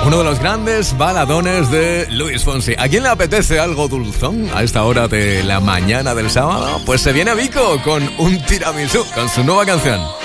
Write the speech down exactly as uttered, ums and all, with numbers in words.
Uno de los grandes baladones de Luis Fonsi. ¿A quién le apetece algo dulzón a esta hora de la mañana del sábado? Pues se viene Vico con un tiramisú, con su nueva canción.